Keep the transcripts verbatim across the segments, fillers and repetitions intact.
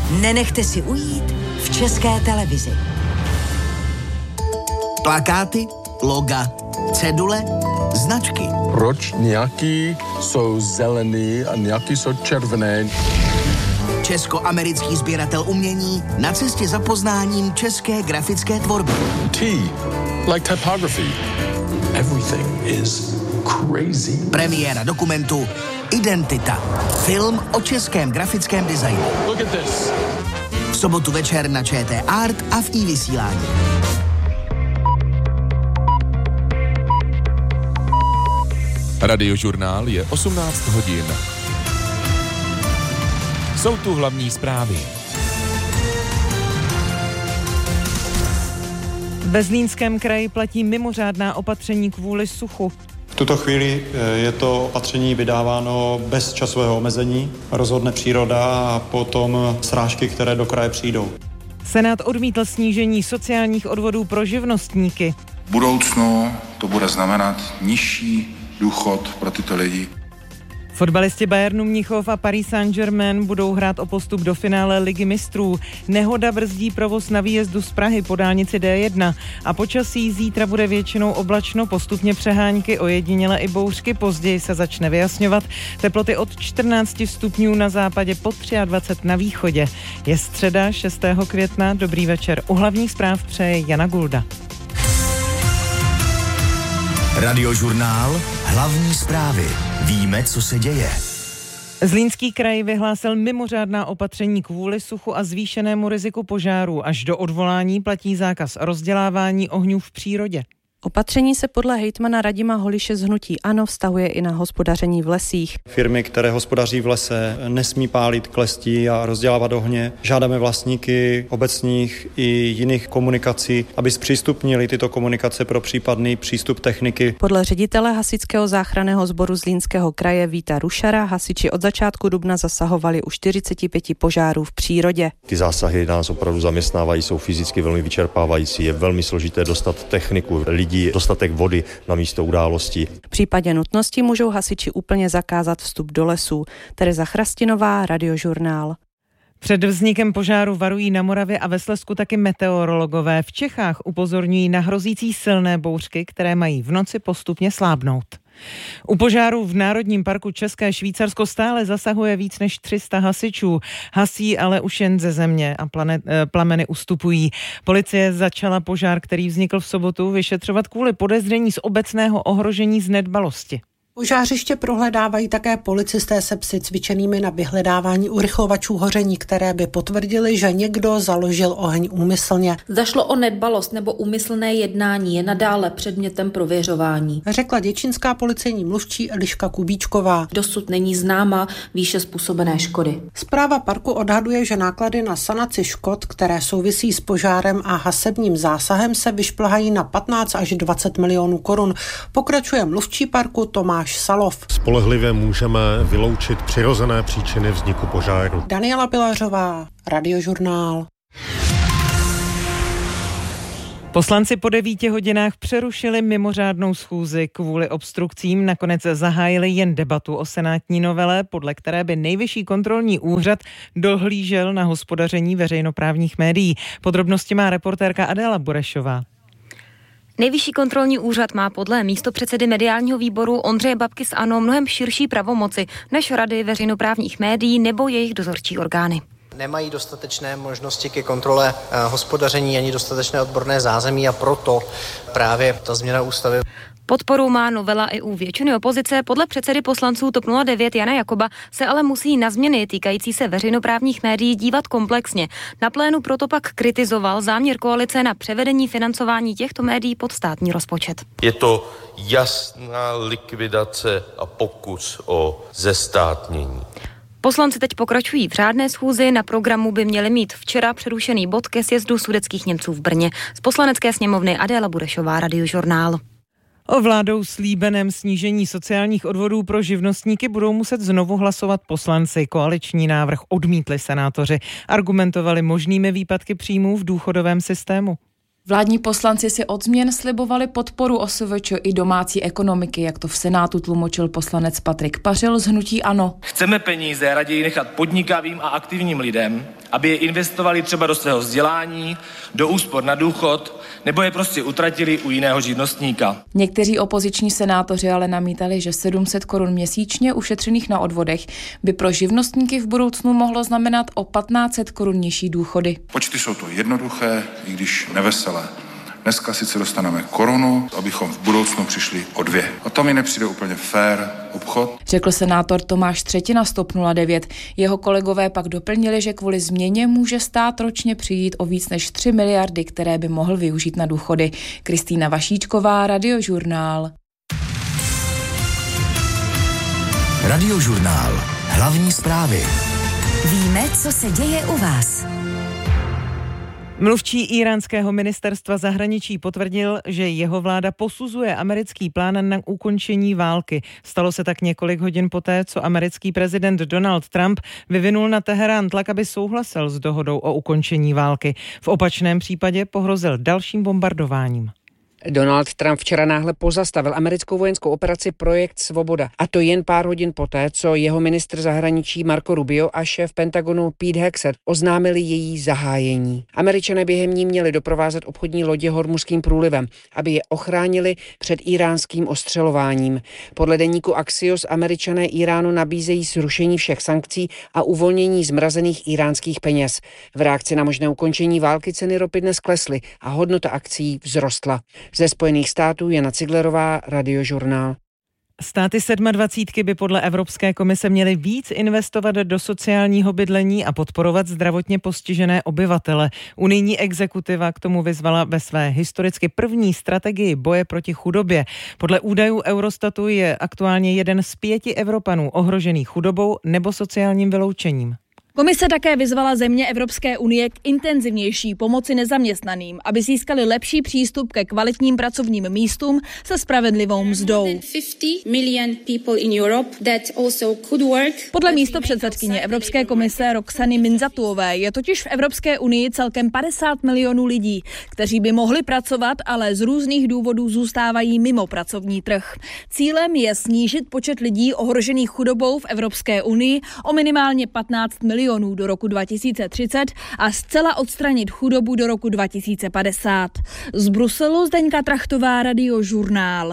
Nenechte si ujít v České televizi. Plakáty, loga, cedule, značky. Proč nějaký jsou zelený a nějaký jsou červené? Česko-americký sběratel umění na cestě za poznáním české grafické tvorby. T, like typography. Everything is crazy. Premiéra dokumentu Identita. Film o českém grafickém designu. Look at this. V sobotu večer na ČT Art a v iVysílání. Radiožurnál je osmnáct hodin. Jsou tu hlavní zprávy. Ve Zlínském kraji platí mimořádná opatření kvůli suchu. V tuto chvíli je to opatření vydáváno bez časového omezení. Rozhodne příroda a potom srážky, které do kraje přijdou. Senát odmítl snížení sociálních odvodů pro živnostníky. V budoucnu to bude znamenat nižší důchod pro tyto lidi. Fotbalisti Bayernu Mnichov a Paris Saint-Germain budou hrát o postup do finále Ligy mistrů. Nehoda brzdí provoz na výjezdu z Prahy po dálnici D jedna a počasí zítra bude většinou oblačno, postupně přehánky, ojediněle i bouřky, později se začne vyjasňovat. Teploty od čtrnáct stupňů na západě po dvacet tři na východě. Je středa šestého května, dobrý večer. U hlavních zpráv přeje Jana Gulda. Radiožurnál, hlavní zprávy. Víme, co se děje. Zlínský kraj vyhlásil mimořádná opatření kvůli suchu a zvýšenému riziku požárů. Až do odvolání platí zákaz rozdělávání ohňů v přírodě. Opatření se podle hejtmana Radima Holiše z hnutí ANO vztahuje i na hospodaření v lesích. Firmy, které hospodaří v lese, nesmí pálit klestí a rozdělávat ohně. Žádáme vlastníky obecních i jiných komunikací, aby zpřístupnili tyto komunikace pro případný přístup techniky. Podle ředitele hasičského záchranného sboru Zlínského kraje Víta Rušara hasiči od začátku dubna zasahovali u čtyřicet pět požárů v přírodě. Ty zásahy nás opravdu zaměstnávají, jsou fyzicky velmi vyčerpávající, je velmi složité dostat techniku, lidí, dostatek vody na místo události. V případě nutnosti můžou hasiči úplně zakázat vstup do lesů. Tereza Chrastinová, Radiožurnál. Před vznikem požáru varují na Moravě a ve Slezsku taky meteorologové. V Čechách upozorňují na hrozící silné bouřky, které mají v noci postupně slábnout. U požáru v Národním parku České Švýcarsko stále zasahuje víc než tři sta hasičů. Hasí ale už jen ze země a planet, plameny ustupují. Policie začala požár, který vznikl v sobotu, vyšetřovat kvůli podezření z obecného ohrožení z nedbalosti. Požářiště prohledávají také policisté se psy cvičenými na vyhledávání urychlovačů hoření, které by potvrdili, že někdo založil oheň úmyslně. Zda šlo o nedbalost nebo úmyslné jednání, je nadále předmětem prověřování, řekla děčínská policejní mluvčí Eliška Kubíčková. Dosud není známa výše způsobené škody. Správa parku odhaduje, že náklady na sanaci škod, které souvisí s požárem a hasebním zásahem, se vyšplhají na patnáct až dvacet milionů korun. Pokračuje mluvčí parku Tomáš Salov. Spolehlivě můžeme vyloučit přirozené příčiny vzniku požáru. Daniela Pilařová, Radiožurnál. Poslanci po devíti hodinách přerušili mimořádnou schůzi. Kvůli obstrukcím nakonec zahájili jen debatu o senátní novele, podle které by Nejvyšší kontrolní úřad dohlížel na hospodaření veřejnoprávních médií. Podrobnosti má reportérka Adéla Burešová. Nejvyšší kontrolní úřad má podle místopředsedy mediálního výboru Ondřeje Babky z ANO mnohem širší pravomoci než rady veřejnoprávních médií nebo jejich dozorčí orgány. Nemají dostatečné možnosti ke kontrole hospodaření ani dostatečné odborné zázemí a proto právě ta změna ústavy. Podporu má novela i u většiny opozice. Podle předsedy poslanců TOP nula devět Jana Jakoba se ale musí na změny týkající se veřejnoprávních médií dívat komplexně. Na plénu proto pak kritizoval záměr koalice na převedení financování těchto médií pod státní rozpočet. Je to jasná likvidace a pokus o zestátnění. Poslanci teď pokračují v řádné schůzi. Na programu by měli mít včera přerušený bod ke sjezdu sudetských Němců v Brně. Z Poslanecké sněmovny Adéla Burešová, Radiožurnál. O vládou slíbeném snížení sociálních odvodů pro živnostníky budou muset znovu hlasovat poslanci. Koaliční návrh odmítli senátoři. Argumentovali možnými výpadky příjmů v důchodovém systému. Vládní poslanci si od změn slibovali podporu O S V Č i domácí ekonomiky, jak to v Senátu tlumočil poslanec Patrik Pařil z hnutí ANO. Chceme peníze raději nechat podnikavým a aktivním lidem, aby je investovali třeba do svého vzdělání, do úspor na důchod, nebo je prostě utratili u jiného živnostníka. Někteří opoziční senátoři ale namítali, že sedm set korun měsíčně ušetřených na odvodech by pro živnostníky v budoucnu mohlo znamenat o patnáct set korun nižší důchody. Počty jsou to jednoduché, i když neveselé. Dneska sice dostaneme korunu, abychom v budoucnu přišli o dvě. A to mi nepřijde úplně fair obchod. Řekl senátor Tomáš Třetina z TOP nula devět. Jeho kolegové pak doplnili, že kvůli změně může stát ročně přijít o víc než tři miliardy, které by mohl využít na důchody. Kristýna Vašíčková, Radiožurnál. Radiožurnál. Hlavní zprávy. Víme, co se děje u vás. Mluvčí íránského ministerstva zahraničí potvrdil, že jeho vláda posuzuje americký plán na ukončení války. Stalo se tak několik hodin poté, co americký prezident Donald Trump vyvinul na Teherán tlak, aby souhlasil s dohodou o ukončení války. V opačném případě pohrozil dalším bombardováním. Donald Trump včera náhle pozastavil americkou vojenskou operaci Projekt Svoboda. A to jen pár hodin poté, co jeho ministr zahraničí Marco Rubio a šéf Pentagonu Pete Hegseth oznámili její zahájení. Američané během ní měli doprovázet obchodní lodě Hormuzským průlivem, aby je ochránili před íránským ostřelováním. Podle deníku Axios Američané Iránu nabízejí zrušení všech sankcí a uvolnění zmrazených íránských peněz. V reakci na možné ukončení války ceny ropy dnes klesly a hodnota akcií vzrostla. Ze Spojených států Jana Ciglerová, Radiožurnál. Státy sedmadvacítky by podle Evropské komise měly víc investovat do sociálního bydlení a podporovat zdravotně postižené obyvatele. Unijní exekutiva k tomu vyzvala ve své historicky první strategii boje proti chudobě. Podle údajů Eurostatu je aktuálně jeden z pěti Evropanů ohrožený chudobou nebo sociálním vyloučením. Komise také vyzvala země Evropské unie k intenzivnější pomoci nezaměstnaným, aby získali lepší přístup ke kvalitním pracovním místům se spravedlivou mzdou. Podle místopředsedkyně Evropské komise Roxany Minzatuové je totiž v Evropské unii celkem padesát milionů lidí, kteří by mohli pracovat, ale z různých důvodů zůstávají mimo pracovní trh. Cílem je snížit počet lidí ohrožených chudobou v Evropské unii o minimálně patnáct milionů do roku dva tisíce třicet a zcela odstranit chudobu do roku dva tisíce padesát. Z Bruselu Zdeňka Trachtová, Radiožurnál.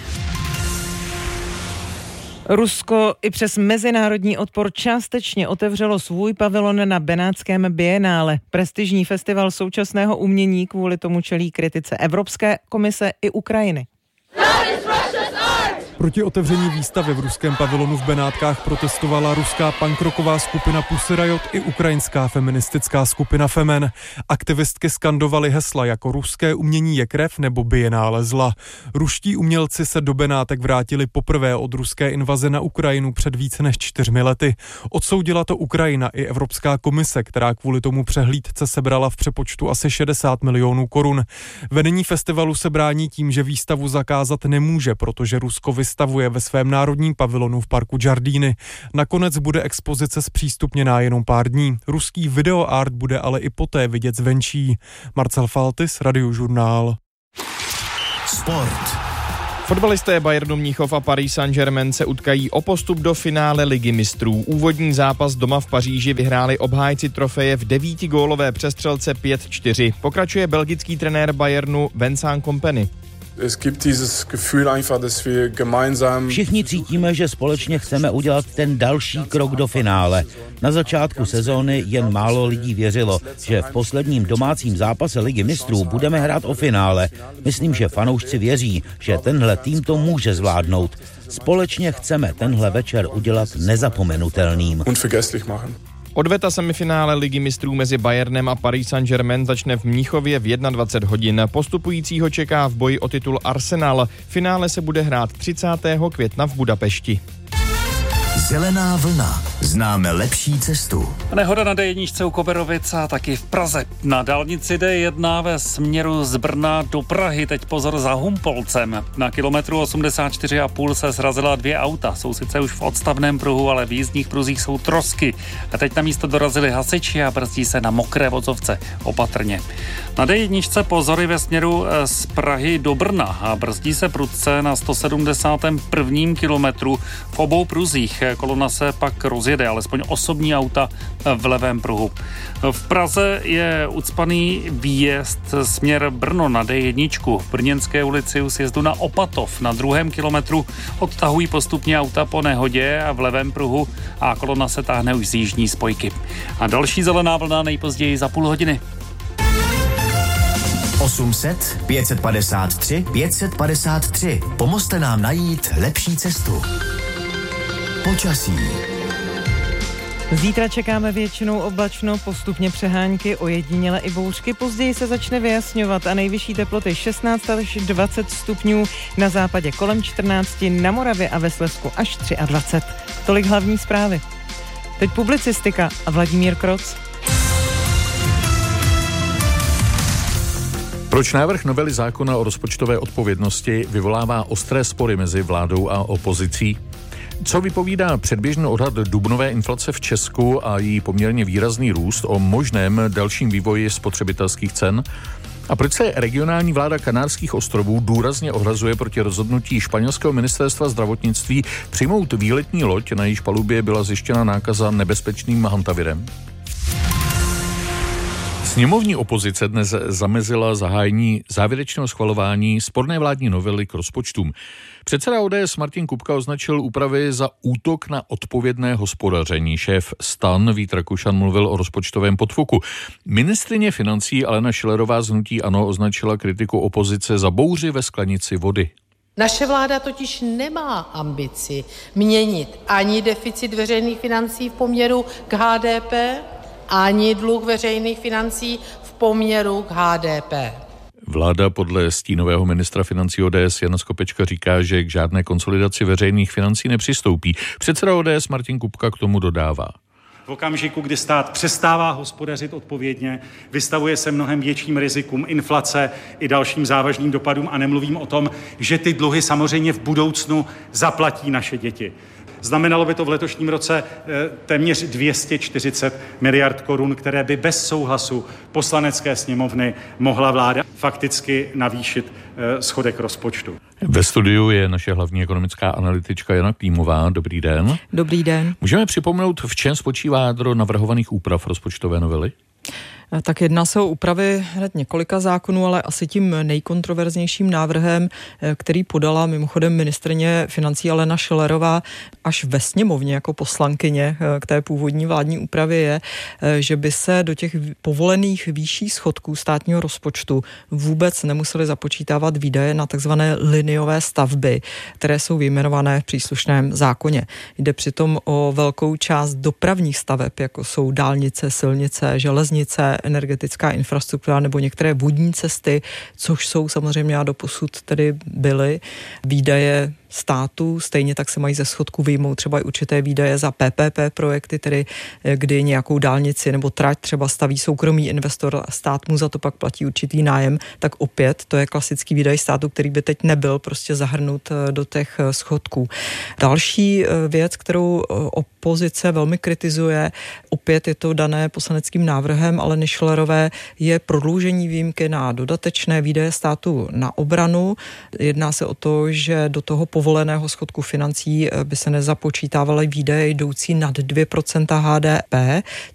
Rusko i přes mezinárodní odpor částečně otevřelo svůj pavilon na Benátském bienále. Prestižní festival současného umění kvůli tomu čelí kritice Evropské komise i Ukrajiny. Proti otevření výstavy v ruském pavilonu v Benátkách protestovala ruská punkrocková skupina Pussy Riot i ukrajinská feministická skupina Femen. Aktivistky skandovaly hesla jako ruské umění je krev nebo bienále zla. Ruští umělci se do Benátek vrátili poprvé od ruské invaze na Ukrajinu před více než čtyřmi lety. Odsoudila to Ukrajina i Evropská komise, která kvůli tomu přehlídce sebrala v přepočtu asi šedesát milionů korun. Vedení festivalu se brání tím, že výstavu zakázat nemůže, protože Rusko vystavuje ve svém národním pavilonu v parku Giardini. Nakonec bude expozice zpřístupněná jenom pár dní. Ruský videoart bude ale i poté vidět zvenčí. Marcel Faltis, Radiožurnál. Sport. Fotbalisté Bayernu Mnichov a Paris Saint-Germain se utkají o postup do finále Ligy mistrů. Úvodní zápas doma v Paříži vyhráli obhájci trofeje v devítigólové přestřelce pět čtyři. Pokračuje belgický trenér Bayernu Vincent Kompany. Všichni cítíme, že společně chceme udělat ten další krok do finále. Na začátku sezóny jen málo lidí věřilo, že v posledním domácím zápase Ligy mistrů budeme hrát o finále. Myslím, že fanoušci věří, že tenhle tým to může zvládnout. Společně chceme tenhle večer udělat nezapomenutelným. Odveta semifinále Ligy mistrů mezi Bayernem a Paris Saint-Germain začne v Mnichově v dvacet jedna hodin. Postupujícího čeká v boji o titul Arsenal. Finále se bude hrát třicátého května v Budapešti. Zelená vlna. Známe lepší cestu. Nehoda na dé jedna u Koberovic a taky v Praze. Na dálnici dé jedna ve směru z Brna do Prahy, teď pozor za Humpolcem. Na kilometru osmdesát čtyři a půl se srazila dvě auta. Jsou sice už v odstavném pruhu, ale v jízdních pruzích jsou trosky. A teď na místo dorazili hasiči a brzdí se na mokré vozovce. Opatrně. Na dé jedna pozory ve směru z Prahy do Brna a brzdí se prudce na sto sedmdesátém prvním kilometru. V obou pruzích kolona se pak rozjede, alespoň osobní auta v levém pruhu. V Praze je ucpaný výjezd směr Brno na dé jedna. V Brněnské ulici u sjezdu na Opatov na druhém kilometru odtahují postupně auta po nehodě a v levém pruhu a kolona se táhne už z jižní spojky. A další zelená vlna nejpozději za půl hodiny. osm set, pět set padesát tři, pět set padesát tři. Pomozte nám najít lepší cestu. Počasí. Zítra čekáme většinou oblačno, postupně přehánky, ojediněle i bouřky. Později se začne vyjasňovat a nejvyšší teploty šestnáct až dvacet stupňů, na západě kolem čtrnáct, na Moravě a ve Slezsku až dvacet tři. Tolik hlavní zprávy. Teď publicistika a Vladimír Kroc. Proč návrh novely zákona o rozpočtové odpovědnosti vyvolává ostré spory mezi vládou a opozicí? Co vypovídá předběžný odhad dubnové inflace v Česku a její poměrně výrazný růst o možném dalším vývoji spotřebitelských cen? A proč se regionální vláda Kanárských ostrovů důrazně ohrazuje proti rozhodnutí španělského ministerstva zdravotnictví přijmout výletní loď, na jejíž palubě byla zjištěna nákaza nebezpečným hantavirem? Sněmovní opozice dnes zamezila zahájení závěrečného schvalování sporné vládní novely k rozpočtům. Předseda O D S Martin Kupka označil úpravy za útok na odpovědné hospodaření. Šéf STAN Vít Rakušan mluvil o rozpočtovém podfuku. Ministryně financí Alena Schillerová z hnutí ANO označila kritiku opozice za bouři ve sklenici vody. Naše vláda totiž nemá ambici měnit ani deficit veřejných financí v poměru k H D P, ani dluh veřejných financí v poměru k H D P. Vláda podle stínového ministra financí O D S Jana Skopečka říká, že k žádné konsolidaci veřejných financí nepřistoupí. Předseda O D S Martin Kupka k tomu dodává. V okamžiku, kdy stát přestává hospodařit odpovědně, vystavuje se mnohem větším rizikům inflace i dalším závažným dopadům a nemluvím o tom, že ty dluhy samozřejmě v budoucnu zaplatí naše děti. Znamenalo by to v letošním roce téměř dvě stě čtyřicet miliard korun, které by bez souhlasu Poslanecké sněmovny mohla vláda fakticky navýšit schodek rozpočtu. Ve studiu je naše hlavní ekonomická analytička Jana Klímová. Dobrý den. Dobrý den. Můžeme připomenout, v čem spočívá jádro navrhovaných úprav rozpočtové novely? Tak jedná se o úpravy hned několika zákonů, ale asi tím nejkontroverznějším návrhem, který podala mimochodem ministryně financí Alena Schillerová až ve sněmovně jako poslankyně k té původní vládní úpravě, je, že by se do těch povolených výší schodků státního rozpočtu vůbec nemusely započítávat výdaje na takzvané liniové stavby, které jsou vyjmenované v příslušném zákoně. Jde přitom o velkou část dopravních staveb, jako jsou dálnice, silnice, železnice, energetická infrastruktura nebo některé vodní cesty, což jsou samozřejmě a doposud tedy byly výdaje státu, stejně tak se mají ze schodku vyjmout třeba i určité výdaje za P P P projekty, tedy kdy nějakou dálnici nebo trať třeba staví soukromý investor a stát mu za to pak platí určitý nájem, tak opět to je klasický výdaj státu, který by teď nebyl prostě zahrnut do těch schodků. Další věc, kterou opozice velmi kritizuje, opět je to dané poslaneckým návrhem Aleny Schillerové, je prodloužení výjimky na dodatečné výdaje státu na obranu. Jedná se o to, že do toho povoleného schodku financí by se nezapočítávaly výdaje jdoucí nad dvě procenta H D P,